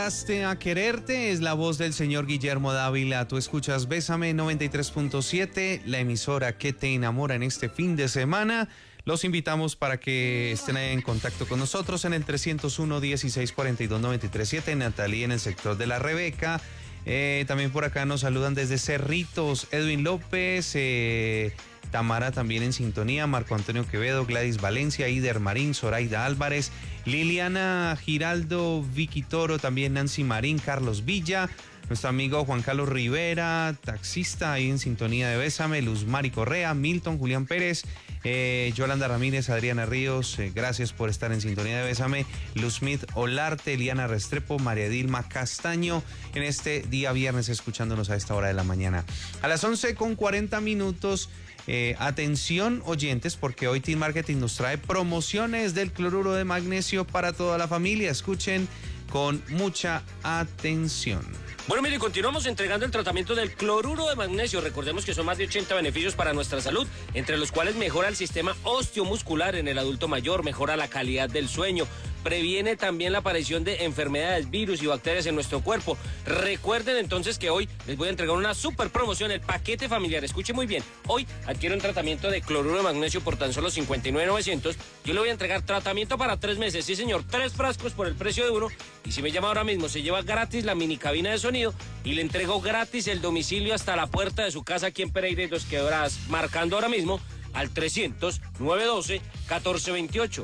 A quererte es la voz del señor Guillermo Dávila. Tú escuchas Bésame 93.7, la emisora que te enamora en este fin de semana. Los invitamos para que estén en contacto con nosotros en el 301-1642-937, Natalie en el sector de la Rebeca. También por acá nos saludan desde Cerritos, Edwin López, Tamara también en sintonía, Marco Antonio Quevedo, Gladys Valencia, Ider Marín, Zoraida Álvarez, Liliana Giraldo, Vicky Toro, también Nancy Marín, Carlos Villa, nuestro amigo Juan Carlos Rivera, taxista ahí en sintonía de Bésame, Luz Mari Correa, Milton, Julián Pérez, Yolanda Ramírez, Adriana Ríos, gracias por estar en sintonía de Bésame, Luz Smith Olarte, Eliana Restrepo, María Dilma Castaño, en este día viernes escuchándonos a esta hora de la mañana. A las 11:40. Atención oyentes, porque hoy Team Marketing nos trae promociones del cloruro de magnesio para toda la familia. Escuchen con mucha atención. Bueno, mire, continuamos entregando el tratamiento del cloruro de magnesio. Recordemos que son más de 80 beneficios para nuestra salud, entre los cuales mejora el sistema osteomuscular en el adulto mayor, mejora la calidad del sueño, previene también la aparición de enfermedades, virus y bacterias en nuestro cuerpo. Recuerden entonces que hoy les voy a entregar una super promoción, el paquete familiar. Escuche muy bien, hoy adquiero un tratamiento de cloruro de magnesio por tan solo $59,900. Yo le voy a entregar tratamiento para 3 meses, sí señor, 3 frascos por el precio de uno. Y si me llama ahora mismo, se lleva gratis la mini cabina de sonido y le entrego gratis el domicilio hasta la puerta de su casa aquí en Pereira y Dos Quebradas, marcando ahora mismo al 300-912-1428,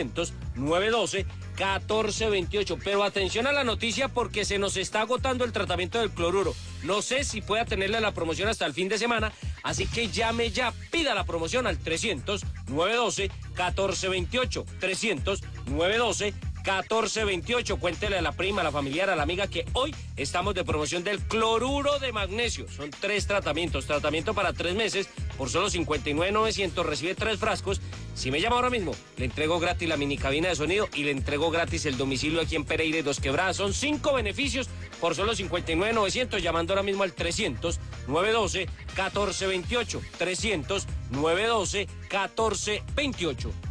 300-912-1428. Pero atención a la noticia porque se nos está agotando el tratamiento del cloruro. No sé si pueda tenerle la promoción hasta el fin de semana, así que llame ya, pida la promoción al 300-912-1428, 300-912-1428. Cuéntele a la prima, a la familiar, a la amiga que hoy estamos de promoción del cloruro de magnesio. Son 3 tratamientos, tratamiento para 3 meses por solo $59,900. Recibe 3 frascos. Si me llama ahora mismo, le entrego gratis la mini cabina de sonido y le entrego gratis el domicilio aquí en Pereira y Dos Quebradas. Son 5 beneficios por solo $59,900. Llamando ahora mismo al 300-912-1428, 300-912-1428.